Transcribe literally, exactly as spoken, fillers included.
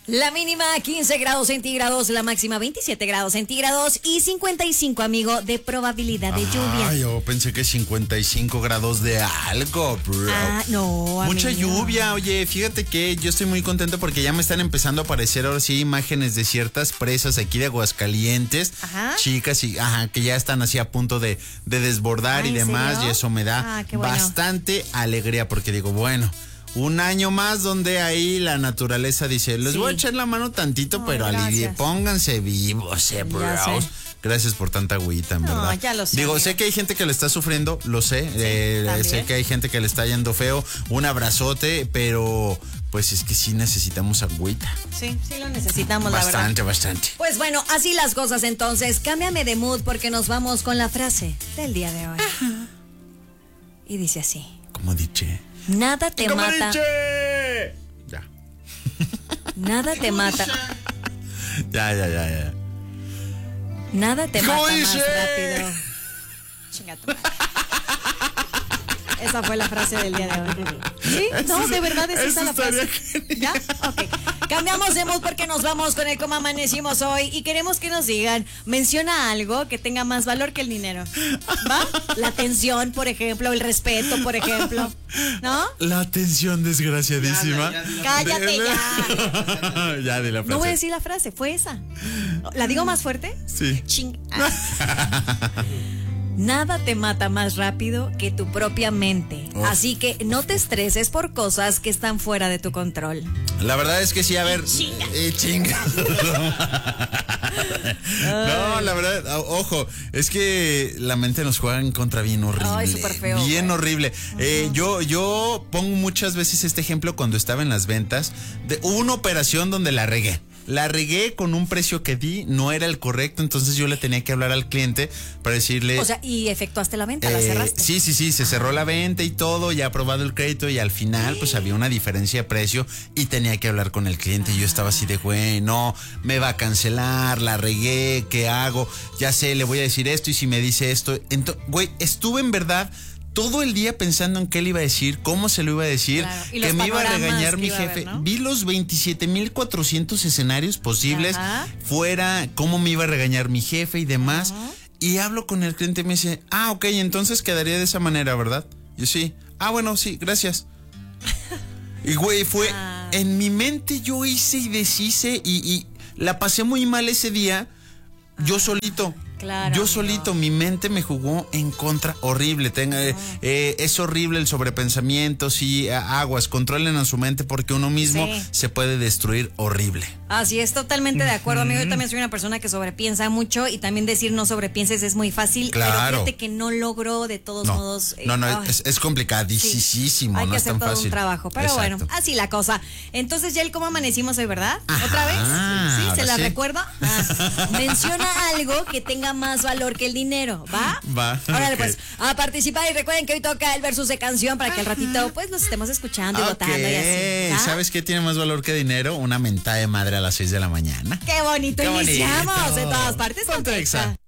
La mínima quince grados centígrados, la máxima veintisiete grados centígrados y cincuenta y cinco, amigo, de probabilidad de lluvia. Ay, yo pensé que cincuenta y cinco grados de algo, bro. Ah, no, amigo. Mucha lluvia, oye, fíjate que yo estoy muy contento porque ya me están empezando a aparecer ahora sí imágenes de ciertas presas aquí de Aguascalientes. Ajá. Chicas y ajá, que ya están así a punto de, de desbordar Ah, y ¿en demás. serio? Y eso me da Ah, qué bueno. bastante alegría porque digo, bueno, un año más donde ahí la naturaleza dice, les Sí. voy a echar la mano tantito, Ay, pero gracias. alivie, pónganse vivos, eh, Ya bros. sé. Gracias por tanta agüita, en No, verdad. ya lo sé, Digo, amigo. sé que hay gente que le está sufriendo, lo sé. eh, también. sé que hay gente que le está yendo feo. Un abrazote, pero pues es que sí necesitamos agüita. Sí, sí lo necesitamos, la verdad. Bastante, bastante. Pues bueno, así las cosas entonces. Cámbiame de mood porque nos vamos con la frase del día de hoy. Y dice así. Como diche. Nada te ¡Como mata. diche! Ya. Nada te mata. Ya, ya, ya, ya. Nada te ¿Cómo mata más dice? rápido. Chinga tu madre. Esa fue la frase del día de hoy. ¿Sí? No, de verdad es esa eso la frase. estaría ¿Ya? Ok. Cambiamos de mood porque nos vamos con el cómo amanecimos hoy y queremos que nos digan, menciona algo que tenga más valor que el dinero. ¿Va? La atención, por ejemplo, el respeto, por ejemplo. ¿No? La atención desgraciadísima. Ya, ya, ya, Cállate De- ya. Ya, di la frase. No voy a decir la frase, fue esa. ¿La digo más fuerte? Sí. Ching. Ah. Nada te mata más rápido que tu propia mente. Uf. Así que no te estreses por cosas que están fuera de tu control. La verdad es que sí, a ver. Chinga. Eh, chinga. No, la verdad, o- ojo, es que la mente nos juega en contra bien horrible. Ay, súper feo, Bien güey. horrible. Eh, yo, yo pongo muchas veces este ejemplo cuando estaba en las ventas. De, hubo una operación donde la regué. La regué con un precio que di, no era el correcto, entonces yo le tenía que hablar al cliente para decirle... O sea, y efectuaste la venta, la Eh, cerraste. sí, sí, sí, se cerró la venta y todo, ya aprobado el crédito y al final pues había una diferencia de precio y tenía que hablar con el cliente y yo estaba así de, güey, no, me va a cancelar, la regué, ¿qué hago? Ya sé, le voy a decir esto y si me dice esto, entonces, güey, estuve en verdad todo el día pensando en qué le iba a decir, cómo se lo iba a decir, Claro, y que los me iba a panoramas regañar que mi iba a haber, jefe. ¿no? Vi los veintisiete mil cuatrocientos escenarios posibles, Ajá. fuera, cómo me iba a regañar mi jefe y demás. Ajá. Y hablo con el cliente y me dice, ah, ok, entonces quedaría de esa manera, ¿verdad? Yo sí. Ah, bueno, sí, gracias. Y güey, fue, Ah. en mi mente yo hice y deshice y, y la pasé muy mal ese día, yo solito. claro, Yo amigo. solito, mi mente me jugó en contra horrible. Tenga, eh, eh, es horrible el sobrepensamiento, sí, a- aguas, controlen a su mente porque uno mismo Sí. se puede destruir horrible. Así es, totalmente de acuerdo, amigo. Yo también soy una persona que sobrepiensa mucho y también decir no sobrepienses es muy fácil. Pero Claro. fíjate que no logro de todos No, modos. eh, no, no, ay. es, es complicadísimo, Hay no que es hacer tan todo fácil. un trabajo. Pero Exacto. bueno, así la cosa. Entonces, ya el cómo amanecimos hoy, ¿verdad? Ajá, ¿Otra vez? ¿Sí? ¿Se ahora la sí. recuerda? Ah, menciona algo que tenga más valor que el dinero, ¿va? Va, Órale, ok. pues, a participar y recuerden que hoy toca el versus de canción para que al ratito, pues, los estemos escuchando y Ok, votando y así. ¿va? ¿sabes qué tiene más valor que dinero? Una mentada de madre a las seis de la mañana. Qué bonito Qué iniciamos. bonito. En todas partes. Ponte Ponte Exa. Exa.